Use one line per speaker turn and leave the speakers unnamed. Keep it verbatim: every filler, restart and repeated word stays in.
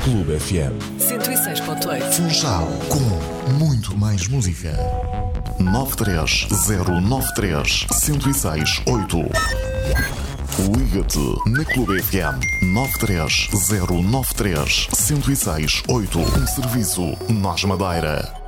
Clube F M.
cento e seis ponto oito.
Funchal, com muito mais música. nove três zero nove três, um zero seis oito. Liga-te na Clube F M nove três zero nove três, um zero seis oito. Um serviço Nós Madeira.